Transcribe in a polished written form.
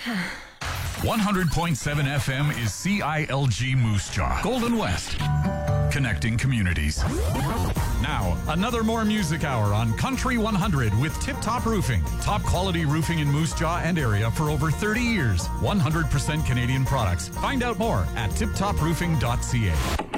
100.7 FM is CILG Moose Jaw, Golden West, connecting communities. Now, another more music hour on Country 100 with Tip Top Roofing. Top quality roofing in Moose Jaw and area for over 30 years. 100% Canadian products. Find out more at tiptoproofing.ca.